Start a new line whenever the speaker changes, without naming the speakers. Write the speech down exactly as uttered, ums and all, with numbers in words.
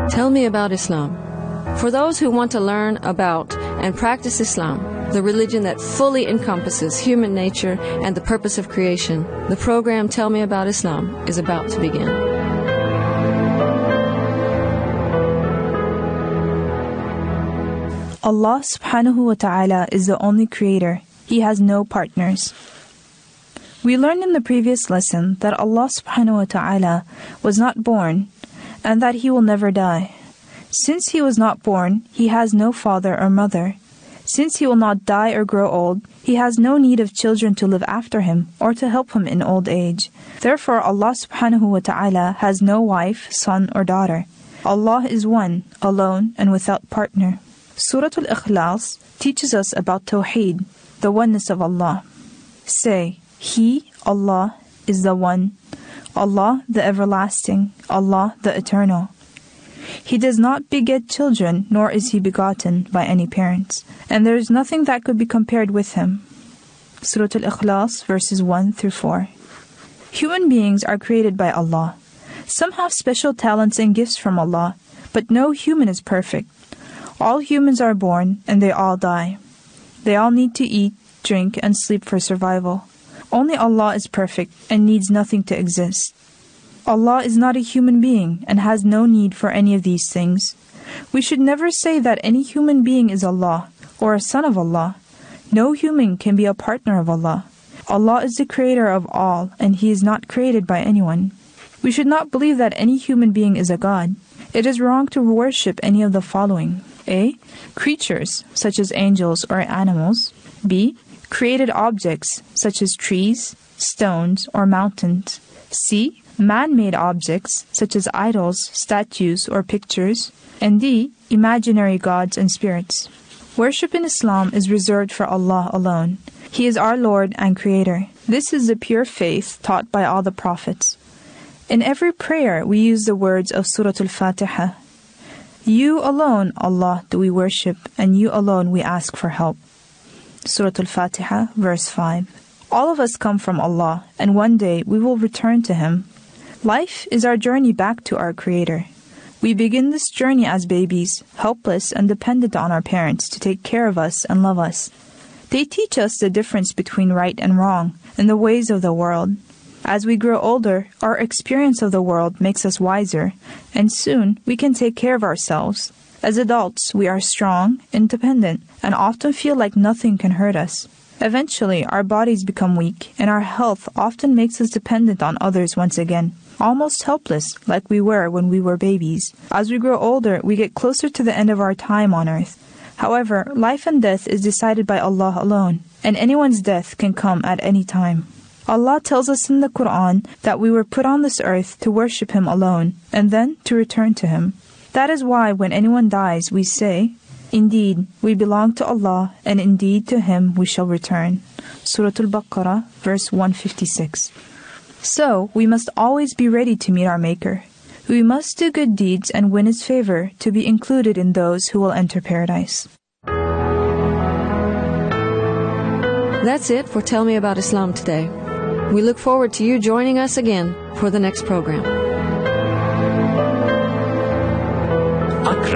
Tell me about Islam. For those who want to learn about and practice Islam, the religion that fully encompasses human nature and the purpose of creation, the program Tell Me About Islam is about to begin.
Allah subhanahu wa ta'ala is the only creator. He has no partners. We learned in the previous lesson that Allah subhanahu wa ta'ala was not born and that He will never die. Since He was not born, He has no father or mother. Since He will not die or grow old, He has no need of children to live after Him or to help Him in old age. Therefore, Allah subhanahu wa ta'ala has no wife, son or daughter. Allah is one, alone and without partner. Surah Al-Ikhlas teaches us about Tawheed, the oneness of Allah. Say, He, Allah, is the one, Allah the everlasting, Allah the eternal. He does not beget children, nor is He begotten by any parents, and there is nothing that could be compared with Him. Surah Al-Ikhlas, verses one through four. Human beings are created by Allah. Some have special talents and gifts from Allah, but no human is perfect. All humans are born, and they all die. They all need to eat, drink, and sleep for survival. Only Allah is perfect and needs nothing to exist. Allah is not a human being and has no need for any of these things. We should never say that any human being is Allah or a son of Allah. No human can be a partner of Allah. Allah is the creator of all, and He is not created by anyone. We should not believe that any human being is a God. It is wrong to worship any of the following. A. Creatures, such as angels or animals. B. Created objects, such as trees, stones, or mountains. C. Man-made objects, such as idols, statues, or pictures. And D. Imaginary gods and spirits. Worship in Islam is reserved for Allah alone. He is our Lord and Creator. This is the pure faith taught by all the prophets. In every prayer, we use the words of Surah Al-Fatiha. You alone, Allah, do we worship, and You alone we ask for help. Surah Al-Fatiha, verse five. All of us come from Allah, and one day we will return to Him. Life is our journey back to our Creator. We begin this journey as babies, helpless and dependent on our parents to take care of us and love us. They teach us the difference between right and wrong and the ways of the world. As we grow older, our experience of the world makes us wiser, and soon we can take care of ourselves. As adults, we are strong, independent, and often feel like nothing can hurt us. Eventually, our bodies become weak, and our health often makes us dependent on others once again, almost helpless like we were when we were babies. As we grow older, we get closer to the end of our time on earth. However, life and death is decided by Allah alone, and anyone's death can come at any time. Allah tells us in the Quran that we were put on this earth to worship Him alone, and then to return to Him. That is why when anyone dies, we say, Indeed, we belong to Allah, and indeed to Him we shall return. Surah Al-Baqarah, verse one fifty-six. So, we must always be ready to meet our Maker. We must do good deeds and win His favor to be included in those who will enter paradise.
That's it for Tell Me About Islam today. We look forward to you joining us again for the next program.